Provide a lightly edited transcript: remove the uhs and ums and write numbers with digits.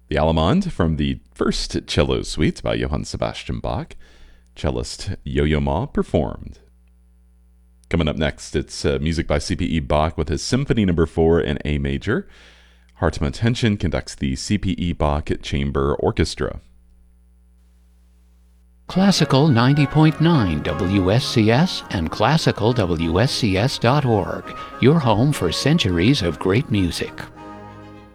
The Allemande from the first cello suite by Johann Sebastian Bach. Cellist Yo-Yo Ma performed. Coming up next, it's music by C.P.E. Bach with his Symphony No. 4 in A major. Hartmut Henschen conducts the C.P.E. Bach Chamber Orchestra. Classical 90.9 WSCS and classicalwscs.org, your home for centuries of great music.